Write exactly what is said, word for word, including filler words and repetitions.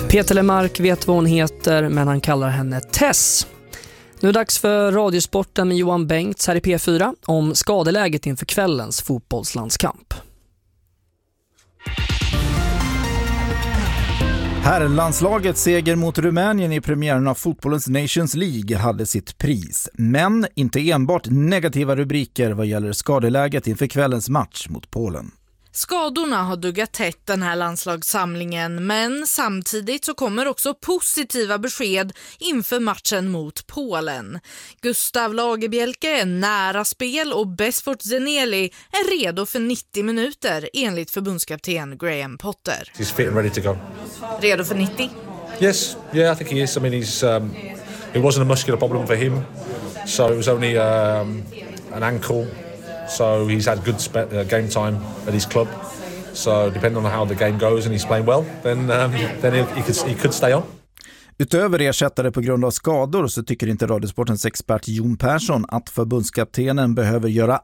Peter Lemark vet vad hon heter, men han kallar henne Tess. Nu är det dags för Radiosporten med Johan Bengts här i P fyra om skadeläget inför kvällens fotbollslandskamp. Herrlandslagets seger mot Rumänien i premiären av fotbollens Nations League hade sitt pris. Men inte enbart negativa rubriker vad gäller skadeläget inför kvällens match mot Polen. Skadorna har duggat tätt den här landslagssamlingen, men samtidigt så kommer också positiva besked inför matchen mot Polen. Gustav Lagerbielke är nära spel och Besfort Zeneli är redo för nittio minuter enligt förbundskapten Graham Potter. He's fit and ready to go. Redo för nittio? Yes, yeah, I think he is. I mean, he's um, it wasn't a muscular problem for him, so it was only um, an ankle. So he's had good spe- uh, game time at his club. So depending on how the game goes and he's playing well, then um, then he, he, could, he could stay on. Utöver ersättare på grund av skador så tycker inte Radiosportens expert Jon Persson att förbundskaptenen behöver göra